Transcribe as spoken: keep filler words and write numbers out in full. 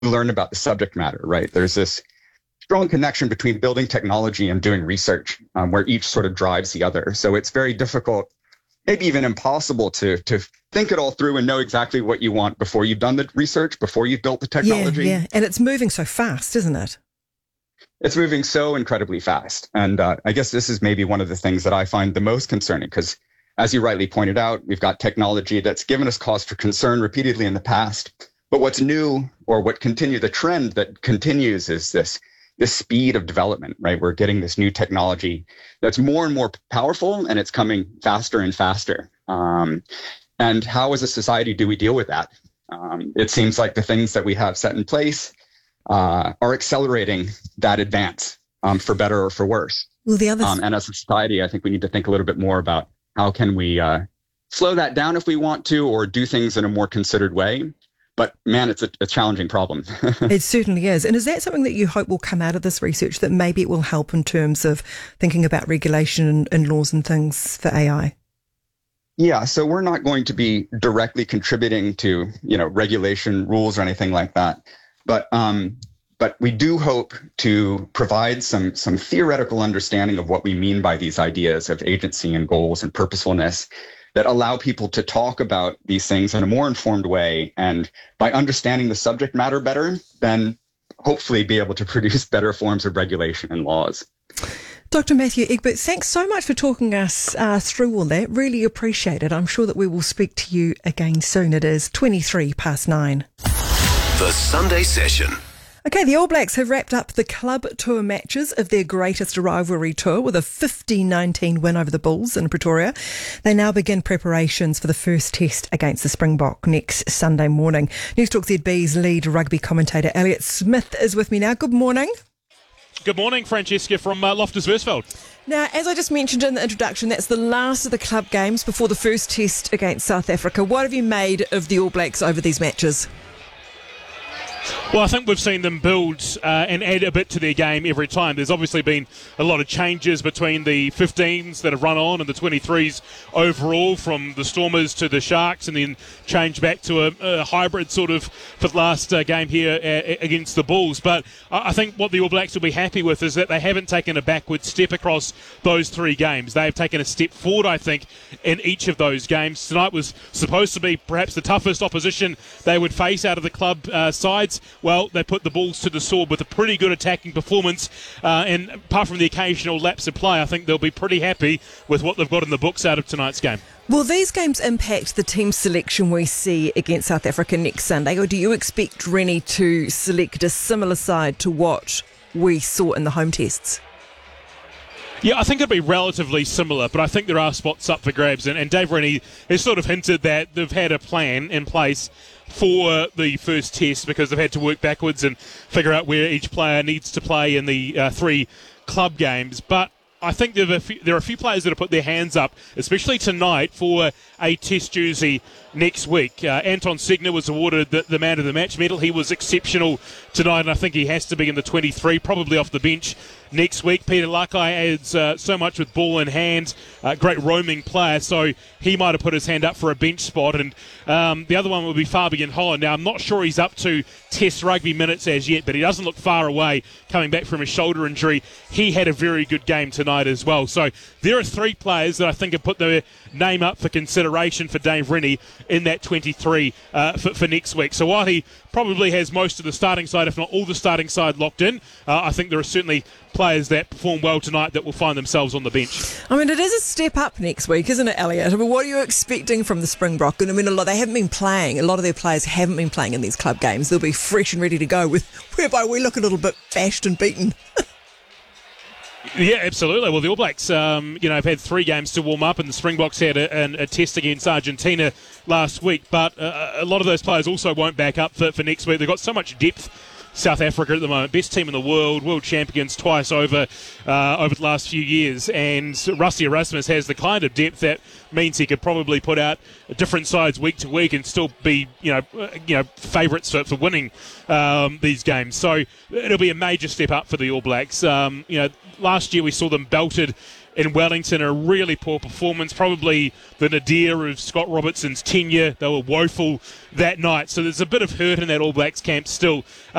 learn about the subject matter, right? There's this strong connection between building technology and doing research, um, where each sort of drives the other. So it's very difficult, maybe even impossible to to think it all through and know exactly what you want before you've done the research, before you've built the technology. Yeah, yeah. And it's moving so fast, isn't it? It's moving so incredibly fast. And uh, I guess this is maybe one of the things that I find the most concerning, because as you rightly pointed out, we've got technology that's given us cause for concern repeatedly in the past. But what's new, or what continue the trend that continues, is this the speed of development, right? We're getting this new technology that's more and more powerful, and it's coming faster and faster. Um, and how as a society do we deal with that? Um, it seems like the things that we have set in place uh, are accelerating that advance, um, for better or for worse. Well, the other th- um, and as a society, I think we need to think a little bit more about how can we uh, slow that down if we want to, or do things in a more considered way. But man, it's a, a challenging problem. It certainly is. And is that something that you hope will come out of this research, that maybe it will help in terms of thinking about regulation and, and laws and things for A I? Yeah, so we're not going to be directly contributing to, you know, regulation rules or anything like that. But um, but we do hope to provide some some theoretical understanding of what we mean by these ideas of agency and goals and purposefulness, that allow people to talk about these things in a more informed way, and by understanding the subject matter better, then hopefully be able to produce better forms of regulation and laws. Doctor Matthew Egbert, thanks so much for talking us uh, through all that. Really appreciate it. I'm sure that we will speak to you again soon. It is twenty-three past nine. The Sunday Session. Okay, the All Blacks have wrapped up the club tour matches of their greatest rivalry tour with a fifty nineteen win over the Bulls in Pretoria. They now begin preparations for the first test against the Springbok next Sunday morning. Newstalk Z B's lead rugby commentator Elliot Smith is with me now. Good morning. Good morning, Francesca from uh, Loftus Versfeld. Now, as I just mentioned in the introduction, that's the last of the club games before the first test against South Africa. What have you made of the All Blacks over these matches? Well, I think we've seen them build uh, and add a bit to their game every time. There's obviously been a lot of changes between the fifteens that have run on and the twenty-threes overall, from the Stormers to the Sharks, and then change back to a, a hybrid sort of for the last uh, game here a, a, against the Bulls. But I think what the All Blacks will be happy with is that they haven't taken a backward step across those three games. They've taken a step forward, I think, in each of those games. Tonight was supposed to be perhaps the toughest opposition they would face out of the club uh, sides. Well, they put the Bulls to the sword with a pretty good attacking performance, uh, and apart from the occasional lapse of play, I think they'll be pretty happy with what they've got in the books out of tonight's game. Will these games impact the team selection we see against South Africa next Sunday, or do you expect Rennie to select a similar side to what we saw in the home tests? Yeah, I think it'll be relatively similar, but I think there are spots up for grabs, and, and Dave Rennie has sort of hinted that they've had a plan in place for the first test, because they've had to work backwards and figure out where each player needs to play in the uh, three club games. But I think there are, a few, there are a few players that have put their hands up, especially tonight, for a test jersey next week. Uh, Anton Segner was awarded the, the man of the match medal. He was exceptional tonight, and I think he has to be in the twenty-three, probably off the bench next week. Peter Lakai adds uh, so much with ball in hand, uh, great roaming player, so he might have put his hand up for a bench spot. And um, the other one would be Fabian Holland. Now, I'm not sure he's up to test rugby minutes as yet, but he doesn't look far away coming back from a shoulder injury. He had a very good game tonight as well. So there are three players that I think have put their name up for consideration for Dave Rennie in that twenty-three uh, for, for next week. So while he probably has most of the starting side, if not all the starting side, locked in, uh, I think there are certainly players that perform well tonight that will find themselves on the bench. I mean, it is a step up next week, isn't it, Elliot? I mean, what are you expecting from the Springbok? And I mean, a lot, they haven't been playing. A lot of their players haven't been playing in these club games. They'll be fresh and ready to go, with whereby we look a little bit bashed and beaten. Yeah, absolutely. Well, the All Blacks, um, you know, have had three games to warm up, and the Springboks had a, a, a test against Argentina last week. But uh, a lot of those players also won't back up for, for next week. They've got so much depth. South Africa at the moment, best team in the world, world champions twice over uh, over the last few years, and Rassie Erasmus has the kind of depth that means he could probably put out different sides week to week and still be, you know, uh, you know, favourites for, for winning um, these games. So it'll be a major step up for the All Blacks. Um, you know, last year we saw them belted in Wellington. A really poor performance, probably the nadir of Scott Robertson's tenure. They were woeful that night. So there's a bit of hurt in that All Blacks camp still.